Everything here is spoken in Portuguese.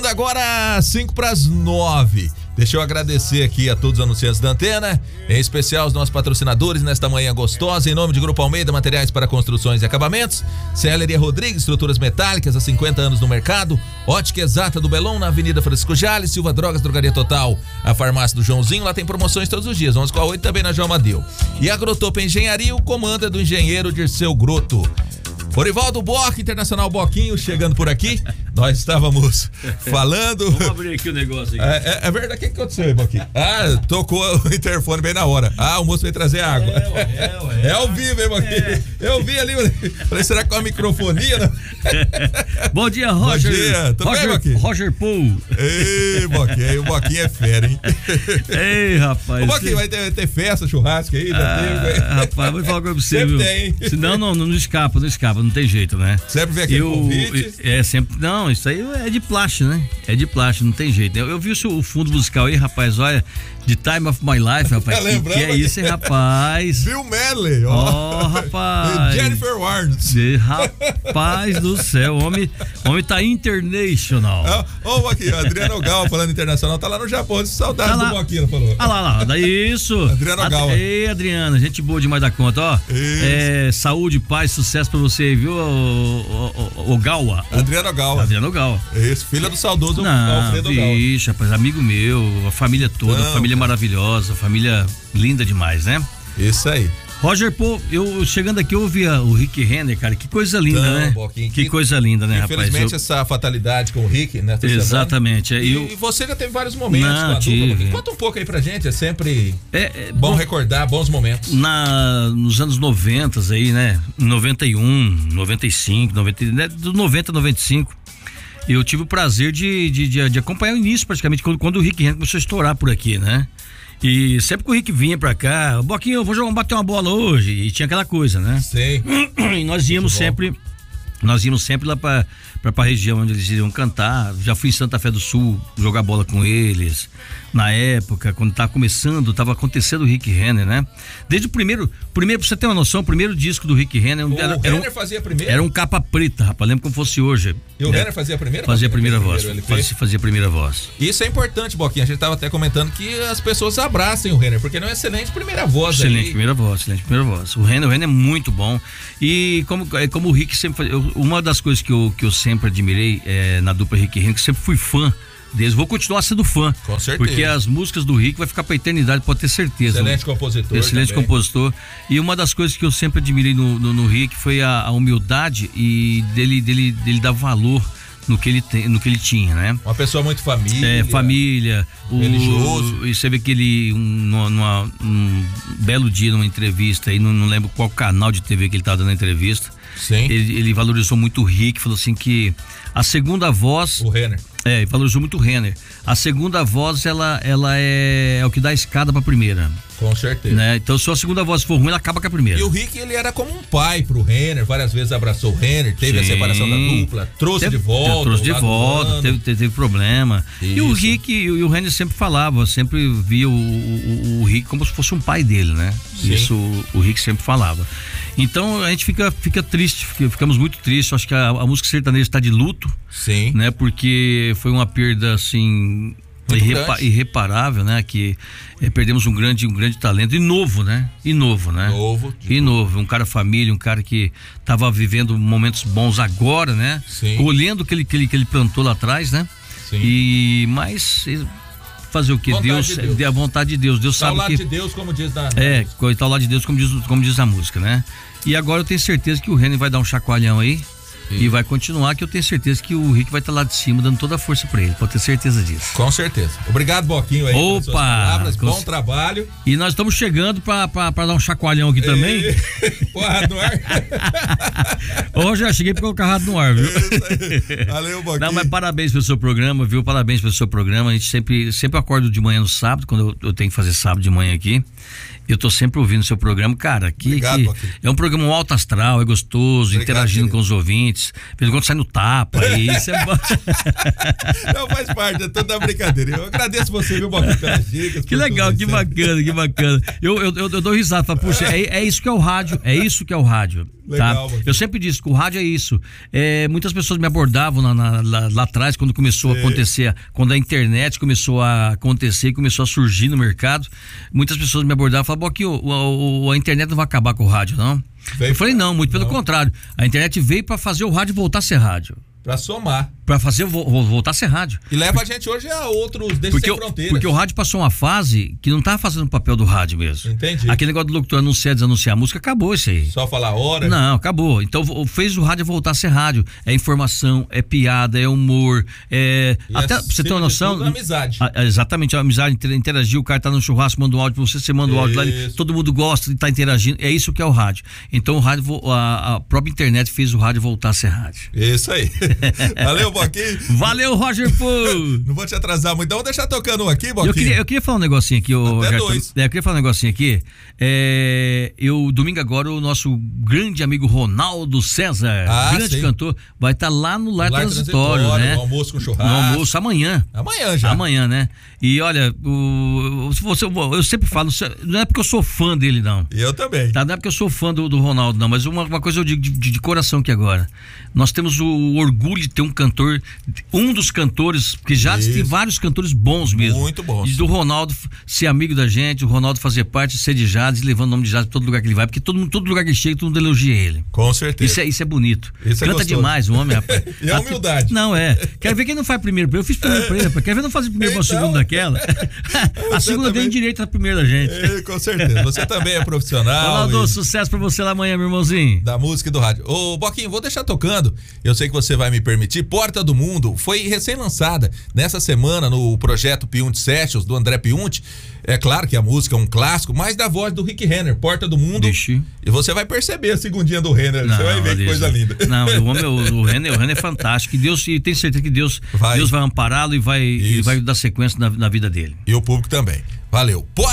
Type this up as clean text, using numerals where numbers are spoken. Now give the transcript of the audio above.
Faltando agora 8:55. Deixa eu agradecer aqui a todos os anunciantes da Antena, em especial os nossos patrocinadores nesta manhã gostosa, em nome de Grupo Almeida, materiais para construções e acabamentos, Celeria Rodrigues, estruturas metálicas há 50 anos no mercado, Ótica Exata do Belon, na Avenida Francisco Jales, Silva Drogas, Drogaria Total, a farmácia do Joãozinho, lá tem promoções todos os dias, 11 com a 8 também na João Amadeu. E a Grotopa Engenharia, o comando é do engenheiro Dirceu Groto. Orivaldo Bock, Internacional Boquinho, chegando por aqui. Nós estávamos falando. Vamos abrir aqui o negócio aqui. É verdade, o que aconteceu aí, Boquinho? Tocou o interfone bem na hora. O moço veio trazer água. É ao vivo, hein, Boquinho? Eu vi ali. Falei, será que com a microfonia? Não? Bom dia, Roger. Bom dia, tudo bem, Boquinho? Roger Paul. Ei, Boquinho, o Boquinho é fera, hein? Ei, rapaz. O Boquinho vai ter festa, churrasco aí? Rapaz, vou falar com você, sempre viu? tem. Senão não escapa, não tem jeito, né? Sempre vem aquele convite? Sempre. Não, isso aí é de plástico, né? É de plástico, não tem jeito. Eu vi o fundo musical aí, rapaz, olha, The Time of My Life, rapaz. Que é isso, hein, rapaz? Bill Medley, ó. Rapaz. Jennifer Warnes. Rapaz do céu, o homem tá international. Ô, aqui, Adriano Gal falando internacional, tá lá no Japão, saudades do Boquinho, falou. Lá, daí isso. Adriano Gal. Ei, Adriana, gente boa demais da conta, ó. Saúde, paz, sucesso pra você aí, viu, o Gaua. Adriano Gal. Isso, filha do saudoso Alfredo Gal. Ixi, rapaz, amigo meu, a família toda, família maravilhosa, família linda demais, né? Isso aí. Roger, pô, eu chegando aqui eu ouvi o Rick Renner, cara, que coisa linda, né? Boquinho, que coisa linda, né, rapaz? Infelizmente essa fatalidade com o Rick, né? Exatamente. E você já teve vários momentos com a dupla. Conta um pouco aí pra gente, é sempre bom recordar bons momentos. Nos anos 90 aí, né? 91, 95, 90 a 95. Eu tive o prazer de acompanhar o início, praticamente, quando o Rick Renner começou a estourar por aqui, né? E sempre que o Rick vinha pra cá, Boquinho, eu vou bater uma bola hoje, e tinha aquela coisa, né? Sei. E nós íamos sempre lá pra região onde eles iriam cantar. Já fui em Santa Fé do Sul jogar bola com eles. Na época, quando tava acontecendo o Rick Renner, né? Desde o primeiro, pra você ter uma noção, o primeiro disco do Rick Renner Renner fazia a primeira? Era um capa preta, rapaz, lembro como fosse hoje. E o Renner fazia a primeira? Fazia a primeira voz. Fazia a primeira voz. Isso é importante, Boquinha. A gente tava até comentando que as pessoas abracem o Renner, porque ele é uma excelente primeira voz. Excelente primeira voz. O Renner é muito bom. E como o Rick sempre fazia, uma das coisas que eu sempre admirei na dupla Rick Renner, que sempre fui fã deles, vou continuar sendo fã. Com certeza. Porque as músicas do Rick vai ficar pra eternidade, pode ter certeza. Excelente compositor. Excelente compositor. E uma das coisas que eu sempre admirei no Rick foi a humildade e dele dar valor no que ele tinha, né? Uma pessoa muito família. Família. Religioso. E você vê que ele, num belo dia, numa entrevista aí, não lembro qual canal de TV que ele estava dando a entrevista. Sim. Ele valorizou muito o Rick, falou assim que a segunda voz... O Renner. Valorizou muito o Renner. A segunda voz, ela é o que dá a escada pra primeira. Com certeza. Né? Então, se a segunda voz for ruim, ela acaba com a primeira. E o Rick, ele era como um pai pro Renner, várias vezes abraçou o Renner, teve a separação da dupla, trouxe de volta. Teve problema. Isso. E o Rick e o Renner sempre falava, sempre via o Rick como se fosse um pai dele, né? Sim. Isso o Rick sempre falava. Então a gente fica triste, ficamos muito tristes. Acho que a música sertaneja está de luto. Sim. Né? Porque foi uma perda assim irreparável, né? Que perdemos um grande talento e novo, né? Novo, um cara família, um cara que estava vivendo momentos bons agora, né? Sim. Colhendo o que ele plantou lá atrás, né? Sim. Mas fazer o que? Deus, a vontade de Deus. Deus sabe que... Tá ao lado de Deus, como diz na... Tá ao lado de Deus, como diz a música, né? E agora eu tenho certeza que o Renner vai dar um chacoalhão aí. E vai continuar, que eu tenho certeza que o Rick vai estar lá de cima dando toda a força pra ele, pode ter certeza disso. Com certeza. Obrigado, Boquinho, aí pelas suas palavras, bom trabalho. E nós estamos chegando pra dar um chacoalhão aqui também. Porra, no ar. Hoje já cheguei pra colocar rádio no ar, viu? Valeu, Boquinho. Não, mas parabéns pelo seu programa, viu? Parabéns pelo seu programa. A gente sempre acordo de manhã no sábado, quando eu tenho que fazer sábado de manhã aqui. Eu tô sempre ouvindo o seu programa, cara, que é um programa alto astral, é gostoso, obrigado, interagindo com os ouvintes. diferentes. De vez em quando sai no tapa, e isso é bom. Não, faz parte, é toda a brincadeira. Eu agradeço você, viu, Boquinha, pelas dicas. Que legal, que bacana, que bacana. Eu dou risada, falo, puxa, é isso que é o rádio, é isso que é o rádio. Legal, tá? Eu sempre disse que o rádio é isso. Muitas pessoas me abordavam lá atrás, quando começou a acontecer, quando a internet começou a acontecer, começou a surgir no mercado. Muitas pessoas me abordavam e falavam, Boquinha, a internet não vai acabar com o rádio, não? Eu falei, não, muito pelo contrário. A internet veio para fazer o rádio voltar a ser rádio. Pra somar. Pra fazer voltar a ser rádio. E leva a gente hoje a outros sem fronteiras. Porque o rádio passou uma fase que não tava fazendo o papel do rádio mesmo. Entendi. Aquele negócio do locutor anunciar, desanunciar a música, acabou isso aí. Só falar a hora? Não, acabou. Então fez o rádio voltar a ser rádio. É informação, é piada, é humor, até pra você ter uma noção. Tudo, amizade. Exatamente, a amizade, interagir, o cara tá no churrasco, manda um áudio pra você manda um áudio lá, todo mundo gosta de estar interagindo. É isso que é o rádio. Então o rádio, a própria internet fez o rádio voltar a ser rádio. Isso aí. Valeu, Boquinha. Valeu, Roger Pô. Não vou te atrasar muito, então vou deixar tocando um aqui, Boquinha. Eu queria falar um negocinho aqui, eu queria falar um negocinho aqui. Domingo agora, o nosso grande amigo Ronaldo César, grande cantor, vai estar lá no Lar Transitório, né? No almoço com churrasco. No almoço amanhã. Amanhã já. Amanhã, né? E olha, eu sempre falo, não é porque eu sou fã dele, não. Eu também. Tá? Não é porque eu sou fã do Ronaldo, não, mas uma coisa eu digo de coração aqui agora. Nós temos o orgulho de ter um cantor, um dos cantores, porque já tem vários cantores bons mesmo. Muito bons. E do Ronaldo ser amigo da gente, o Ronaldo fazer parte, ser de Jades, levando o nome de Jades pra todo lugar que ele vai, porque todo lugar que ele chega, todo mundo elogia ele. Com certeza. Isso é bonito. Isso canta demais o homem, rapaz. E a humildade. Não, Quero ver quem não faz primeiro. Eu fiz primeiro pra ele, rapaz. Quero ver não fazer primeiro pra segunda daquela. A segunda tem direito a primeira da gente. Com certeza. Você também é profissional. Ronaldo, sucesso pra você lá amanhã, meu irmãozinho. Da música e do rádio. Ô, Boquinha, vou deixar tocando. Eu sei que você vai me permitir. Porta do Mundo foi recém-lançada nessa semana no projeto Piunte Sessions, do André Piunte. É claro que a música é um clássico, mas da voz do Rick Renner, Porta do Mundo. Deixe. E você vai perceber a segundinha do Renner. Você vai ver que coisa linda. Não, o Renner é fantástico. E tenho certeza que Deus vai ampará-lo e vai dar sequência na vida dele. E o público também. Valeu.